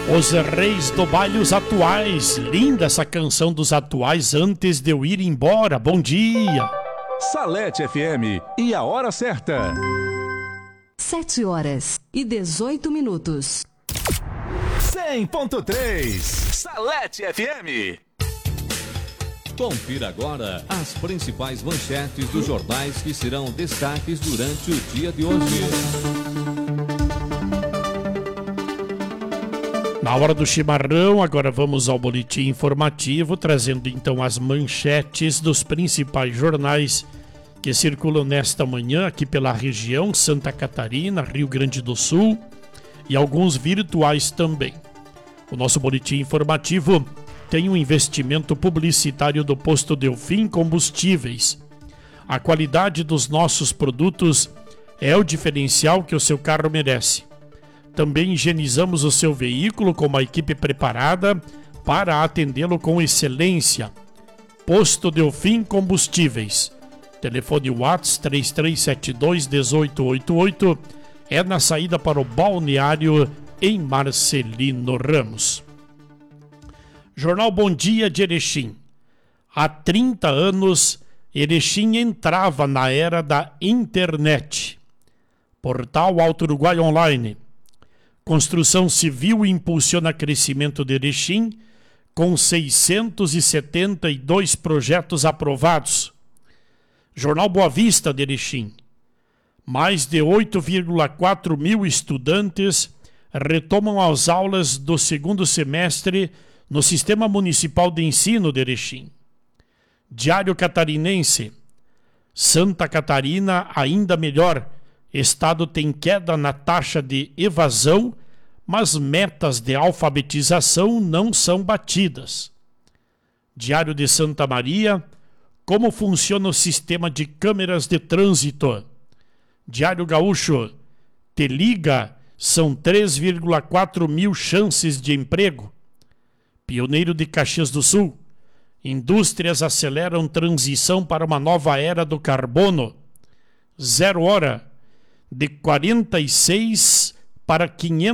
Os reis do baile, os atuais. Linda essa canção dos atuais antes de eu ir embora. Bom dia. Salete FM e a hora certa. 7h18. 100.3 Salete FM. Confira agora as principais manchetes dos jornais que serão destaques durante o dia de hoje. Na hora do chimarrão, agora vamos ao boletim informativo, trazendo então as manchetes dos principais jornais que circulam nesta manhã aqui pela região, Santa Catarina, Rio Grande do Sul e alguns virtuais também. O nosso boletim informativo tem um investimento publicitário do Posto Delfim Combustíveis. A qualidade dos nossos produtos é o diferencial que o seu carro merece. Também higienizamos o seu veículo com uma equipe preparada para atendê-lo com excelência. Posto Delfim Combustíveis. Telefone WhatsApp 3372-1888. É na saída para o balneário em Marcelino Ramos. Jornal Bom Dia de Erechim. Há 30 anos, Erechim entrava na era da internet. Portal Alto Uruguai Online. Construção civil impulsiona crescimento de Erechim, com 672 projetos aprovados. Jornal Boa Vista de Erechim. Mais de 8,4 mil estudantes retomam as aulas do segundo semestre no Sistema Municipal de Ensino de Erechim. Diário Catarinense. Santa Catarina ainda melhor. Estado tem queda na taxa de evasão, mas metas de alfabetização não são batidas. Diário de Santa Maria. Como funciona o sistema de câmeras de trânsito? Diário Gaúcho. Te liga, são 3,4 mil chances de emprego. Pioneiro de Caxias do Sul. Indústrias aceleram transição para uma nova era do carbono. 0 hora. De 46 para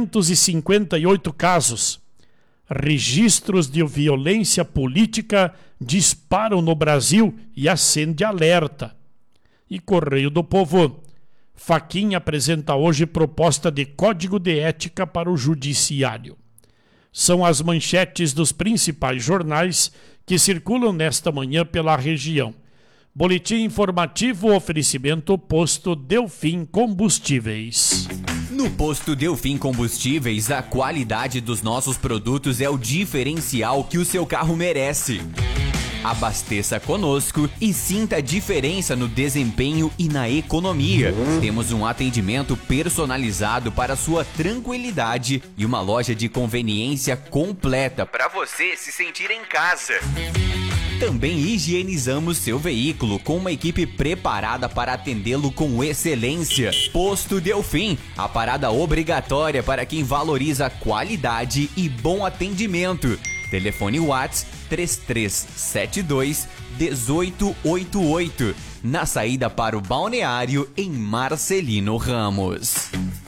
558 casos. Registros de violência política disparam no Brasil e acende alerta. E Correio do Povo. Fachin apresenta hoje proposta de código de ética para o judiciário. São as manchetes dos principais jornais que circulam nesta manhã pela região. Boletim informativo, oferecimento Posto Delfim Combustíveis. No Posto Delfim Combustíveis, a qualidade dos nossos produtos é o diferencial que o seu carro merece. Abasteça conosco e sinta a diferença no desempenho e na economia. Temos um atendimento personalizado para sua tranquilidade e uma loja de conveniência completa para você se sentir em casa. Também higienizamos seu veículo com uma equipe preparada para atendê-lo com excelência. Posto Delfim, a parada obrigatória para quem valoriza qualidade e bom atendimento. Telefone WhatsApp 3372-1888, na saída para o balneário em Marcelino Ramos.